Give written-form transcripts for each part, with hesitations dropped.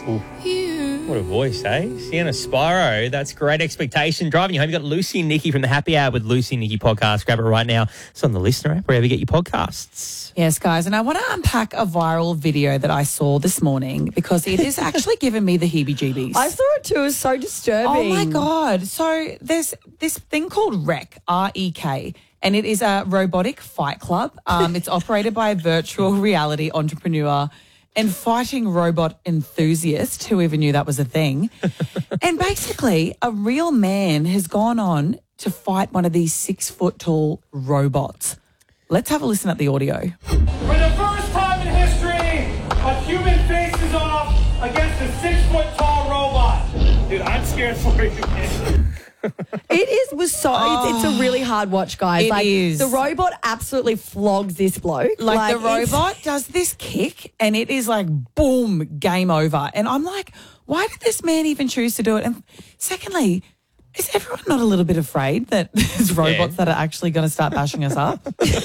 Ooh. What a voice, eh? Sienna Spyro, that's great expectation. Driving you home, you've got Lucy and Nikki from the Happy Hour with Lucy and Nikki podcast. Grab it right now. It's on the Listener app, wherever you get your podcasts. Yes, guys, and I want to unpack a viral video that I saw this morning because it has actually given me the heebie-jeebies. I saw it too. It was so disturbing. Oh, my God. So there's this thing called REK, R-E-K, and it is a robotic fight club. It's operated by a virtual reality entrepreneur and fighting robot enthusiast, who even knew that was a thing. And basically, a real man has gone on to fight one of these 6-foot-tall robots. Let's have a listen at the audio. For the first time in history, a human faces off against a 6-foot-tall robot. Dude, I'm scared for you. It's a really hard watch, guys. It is. The robot absolutely flogs this bloke. Like the robot does this kick and it is like, boom, game over. And I'm like, why did this man even choose to do it? And secondly, is everyone not a little bit afraid that there's robots that are actually going to start bashing us up?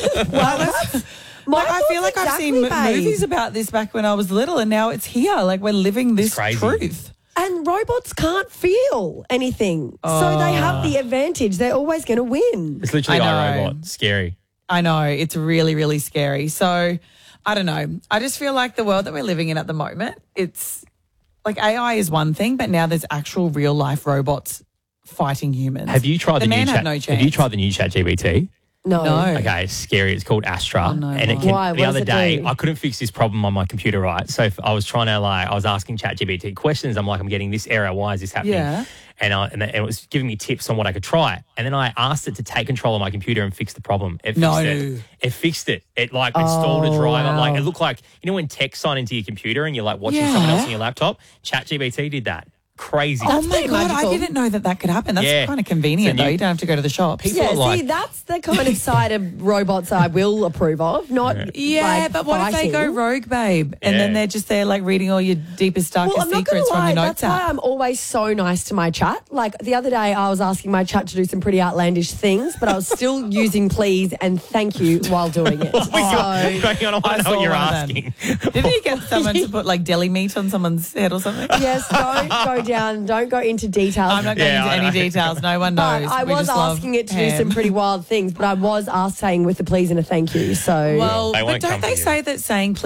I feel like I've seen movies about this back when I was little and now it's here. Like we're living this truth. And robots can't feel anything. So they have the advantage. They're always going to win. It's literally iRobot. Scary. I know. It's really, really scary. So, I don't know. I just feel like the world that we're living in at the moment, it's like AI is one thing, but now there's actual real life robots fighting humans. Have you tried the new had no chance. Have you tried the new ChatGPT? No. Okay, it's scary. It's called Astra. Oh, no, and it why? can, the What other does it day, do? I couldn't fix this problem on my computer, right? So I was trying to I was asking ChatGPT questions. I'm like, I'm getting this error. Why is this happening? Yeah. And it was giving me tips on what I could try. And then I asked it to take control of my computer and fix the problem. It fixed it. It fixed it. It installed a driver. wow. Like it looked like, when text sign into your computer and you're like watching someone else on your laptop, ChatGPT did that. Crazy. Oh my God, magical. I didn't know that could happen. That's kind of convenient though. You don't have to go to the shops. People are like, that's the kind of side of robots I will approve of. Not but what if they go rogue, babe? And then they're just there like reading all your deepest, darkest I'm not secrets gonna from your lie, notes that's why app. I'm always so nice to my chat. Like the other day I was asking my chat to do some pretty outlandish things, but I was still using please and thank you while doing it. hang on, I want to know what you're asking. Didn't you get someone to put like deli meat on someone's head or something? Yes, don't go into details. I'm not going into any details. No one knows. But I was asking it to do some pretty wild things, but I was saying with a please and a thank you. So well, They but won't don't come they for you. say that saying